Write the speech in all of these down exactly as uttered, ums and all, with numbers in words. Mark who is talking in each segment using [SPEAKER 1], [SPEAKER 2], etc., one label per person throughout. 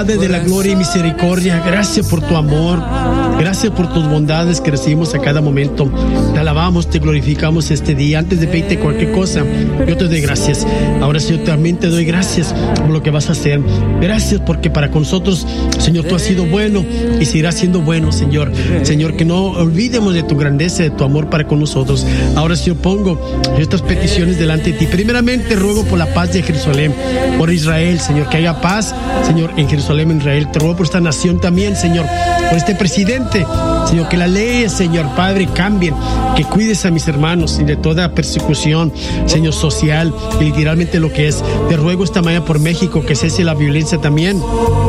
[SPEAKER 1] Padre de la gloria y misericordia, gracias por tu amor, gracias por tus bondades que recibimos a cada momento. Te alabamos, te glorificamos este día. Antes de pedirte cualquier cosa, yo te doy gracias. Ahora, Señor, también te doy gracias por lo que vas a hacer. Gracias porque para con nosotros, Señor, tú has sido bueno y seguirás siendo bueno, Señor. Señor, que no olvidemos de tu grandeza, de tu amor para con nosotros. Ahora, Señor, pongo estas peticiones delante de ti. Primeramente, ruego por la paz de Jerusalén, por Israel, Señor, que haya paz, Señor, en Jerusalén, en Israel. Te ruego por esta nación también, Señor, por este presidente, Señor, que las leyes, Señor, Padre, cambien, que cuides a mis hermanos y de toda persecución, Señor, social y literalmente lo que es. Te ruego esta mañana por México, que cese la violencia también.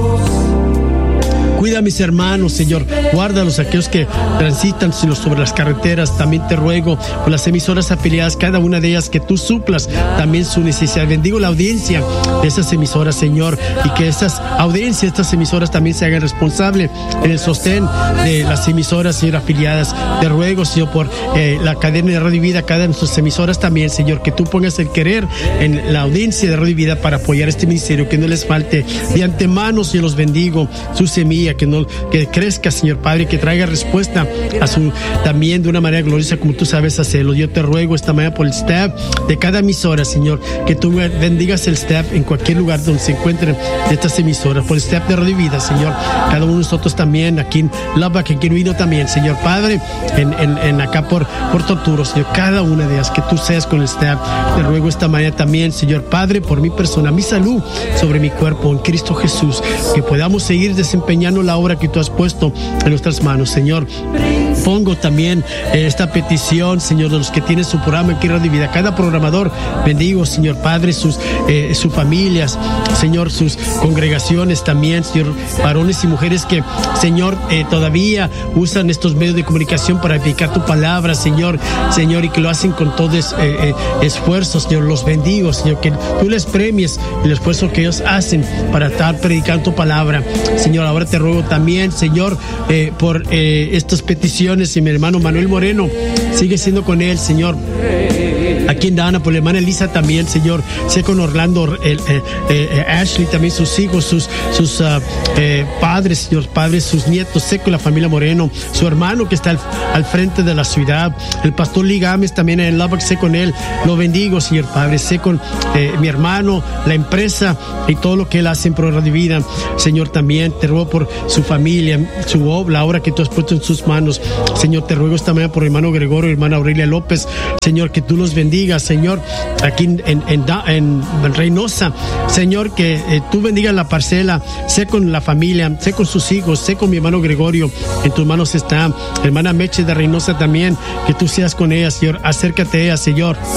[SPEAKER 1] Cuida a mis hermanos, Señor. Guárdalos, aquellos que transitan sobre las carreteras. También te ruego por las emisoras afiliadas, cada una de ellas, que tú suplas también su necesidad. Bendigo la audiencia de esas emisoras, Señor, y que esas audiencias, estas emisoras también se hagan responsables en el sostén de las emisoras, Señor, afiliadas. Te ruego, Señor, por eh, la cadena de Radio Vida, cada de nuestras emisoras también, Señor, que tú pongas el querer en la audiencia de Radio Vida para apoyar este ministerio, que no les falte. De antemano, Señor, los bendigo, su semilla, que no que crezca, Señor Padre, que traiga respuesta a su también de una manera gloriosa como tú sabes hacerlo. Yo te ruego esta mañana por el staff de cada emisora, Señor, que tú bendigas el staff en cualquier lugar donde se encuentren de estas emisoras, por el staff de Radio Vida, Señor, cada uno de nosotros también, aquí en Lava, que aquí vino también, Señor Padre, en, en, en acá por, por Torturo, Señor, cada una de ellas, que tú seas con el staff. Te ruego esta mañana también, Señor Padre, por mi persona, mi salud, sobre mi cuerpo, en Cristo Jesús, que podamos seguir desempeñando la obra que tú has puesto en nuestras manos, Señor. Pongo también eh, esta petición, Señor, de los que tienen su programa aquí en Radio Vida, cada programador. Bendigo, Señor Padre, sus, eh, sus familias, Señor, sus congregaciones también, Señor, varones y mujeres que, Señor, eh, todavía usan estos medios de comunicación para predicar tu palabra, Señor, Señor, y que lo hacen con todo es, eh, eh, esfuerzo, Señor. Los bendigo, Señor, que tú les premies el esfuerzo que ellos hacen para estar predicando tu palabra, Señor. Ahora te ruego también, Señor, eh, por eh, estas peticiones, y mi hermano Manuel Moreno, sigue siendo con él, Señor. Aquí en Dana, por la hermana Elisa también, Señor. Sé con Orlando, el, eh, eh, Ashley, también sus hijos, sus, sus uh, eh, padres, Señor, padres, sus nietos. Sé con la familia Moreno, su hermano que está al, al frente de la ciudad, el pastor Lee Gámez también en Lubbock. Sé con él, lo bendigo, Señor Padre. Sé con eh, mi hermano, la empresa y todo lo que él hace en Pro Radio Vida, Señor. También te ruego por su familia, su obra, la obra que tú has puesto en sus manos, Señor. Te ruego esta mañana por el hermano Gregorio y hermana Aurelia López, Señor, que tú los bendigas, Señor, aquí en, en, en, en Reynosa, Señor, que eh, tú bendigas la parcela. Sé con la familia, sé con sus hijos, sé con mi hermano Gregorio, en tus manos está. Hermana Meche de Reynosa también, que tú seas con ella, Señor. Acércate a ella, Señor.